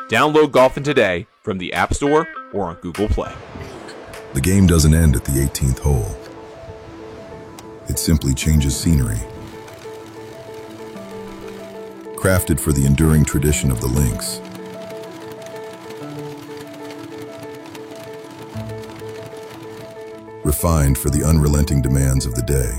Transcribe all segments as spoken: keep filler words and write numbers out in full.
Download Golfin' today from the App Store or on Google Play. The game doesn't end at the eighteenth hole. It simply changes scenery. Crafted for the enduring tradition of the links. Refined for the unrelenting demands of the day.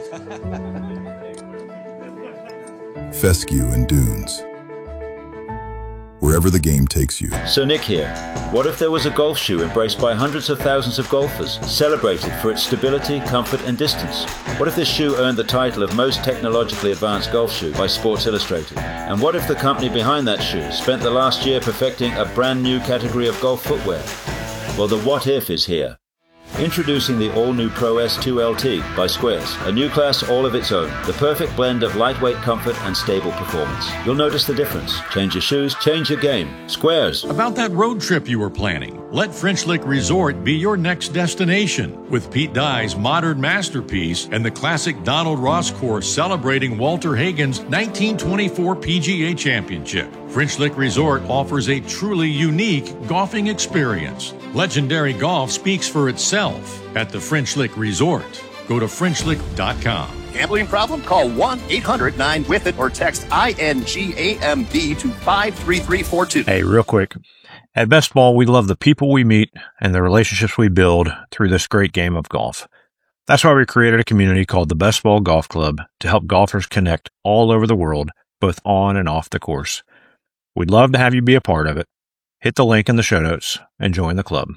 Fescue and dunes. Wherever the game takes you. So Nick here. What if there was a golf shoe embraced by hundreds of thousands of golfers, celebrated for its stability, comfort and distance? What if this shoe earned the title of most technologically advanced golf shoe by Sports Illustrated? And what if the company behind that shoe spent the last year perfecting a brand new category of golf footwear? Well, the what if is here. Introducing the all-new Pro S two L T by Squares, a new class all of its own, the perfect blend of lightweight comfort and stable performance. You'll notice the difference. Change your shoes, change your game. Squares. About that road trip you were planning, let French Lick Resort be your next destination. With Pete Dye's modern masterpiece and the classic Donald Ross course celebrating Walter Hagen's nineteen twenty-four P G A Championship. French Lick Resort offers a truly unique golfing experience. Legendary golf speaks for itself at the French Lick Resort. Go to French Lick dot com. Gambling problem? Call one eight hundred nine with it or text I N G A M B to five three three four two. Hey, real quick. At Best Ball, we love the people we meet and the relationships we build through this great game of golf. That's why we created a community called the Best Ball Golf Club to help golfers connect all over the world, both on and off the course. We'd love to have you be a part of it. Hit the link in the show notes and join the club.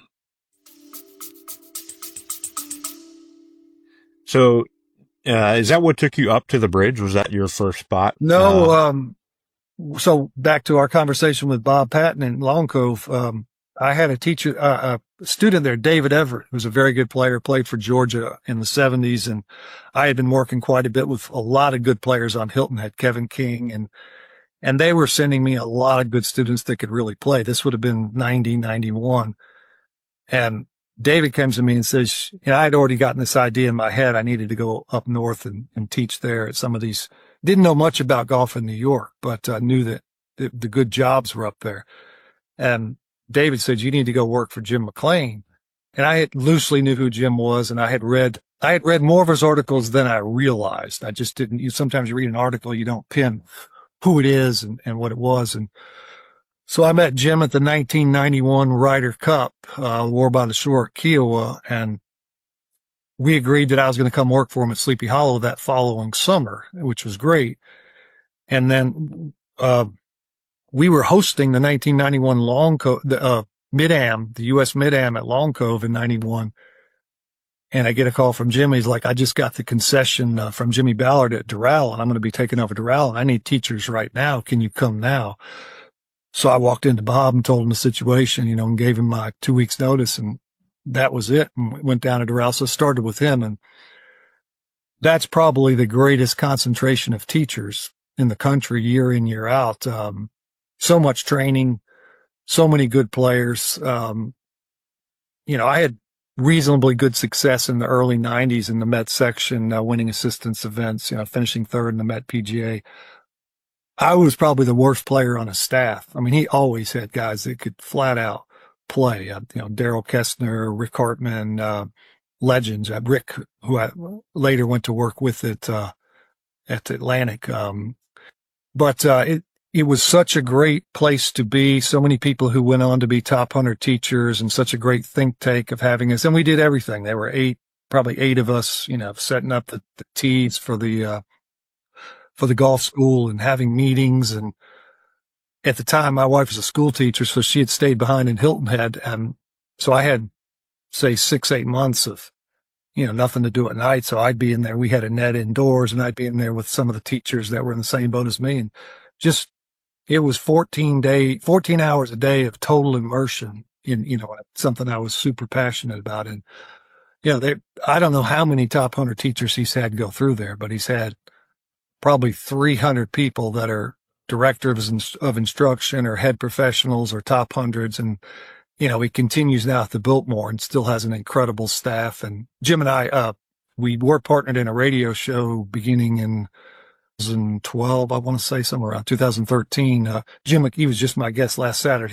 So, uh, is that what took you up to the bridge? Was that your first spot? No. Uh, um, so back to our conversation with Bob Patton in Long Cove. Um, I had a teacher, uh, a student there, David Everett, who was a very good player, played for Georgia in the seventies. And I had been working quite a bit with a lot of good players on Hilton Head, Kevin King, and And they were sending me a lot of good students that could really play. This would have been ninety, ninety-one. And David comes to me and says, you know, I had already gotten this idea in my head. I needed to go up north and, and teach there at some of these. Didn't know much about golf in New York, but I uh, knew that the, the good jobs were up there. And David said, you need to go work for Jim McLean. And I had loosely knew who Jim was. And I had read, I had read more of his articles than I realized. I just didn't, you sometimes you read an article, you don't pin who it is and, and what it was. And so I met Jim at the nineteen ninety-one Ryder Cup, uh, War by the Shore at Kiowa. And we agreed that I was going to come work for him at Sleepy Hollow that following summer, which was great. And then, uh, we were hosting the nineteen ninety-one Long Cove, the, uh, Mid-Am, the U S Mid-Am at Long Cove in ninety-one. And I get a call from Jimmy. He's like, I just got the concession uh, from Jimmy Ballard at Doral, and I'm going to be taking over Doral, and I need teachers right now. Can you come now? So I walked into Bob and told him the situation, you know, and gave him my two weeks notice, and that was it. And went down to Doral. So I started with him, and that's probably the greatest concentration of teachers in the country year in, year out. Um, so much training, so many good players. Um, you know, I had reasonably good success in the early nineties in the Met section, uh, winning assistance events, you know, finishing third in the Met P G A. I was probably the worst player on his staff. I mean, he always had guys that could flat out play, uh, you know, Daryl Kestner, Rick Hartman, uh, legends, uh, Rick, who I later went to work with at, uh, at Atlantic. Um, but, uh, it, It was such a great place to be. So many people who went on to be top one hundred teachers, and such a great think tank of having us. And we did everything. There were eight, probably eight of us, you know, setting up the, the tees for the, uh, for the golf school and having meetings. And at the time, my wife was a school teacher, so she had stayed behind in Hilton Head. And so I had, say, six, eight months of, you know, nothing to do at night. So I'd be in there. We had a net indoors, and I'd be in there with some of the teachers that were in the same boat as me. And just, it was fourteen day, fourteen hours a day of total immersion in, you know, something I was super passionate about. And, you know, they, I don't know how many top one hundred teachers he's had go through there, but he's had probably three hundred people that are directors of instruction or head professionals or top hundreds. And, you know, he continues now at the Biltmore and still has an incredible staff. And Jim and I, uh, we were partnered in a radio show beginning in two thousand twelve, I want to say somewhere around two thousand thirteen. Uh, Jim, he was just my guest last Saturday.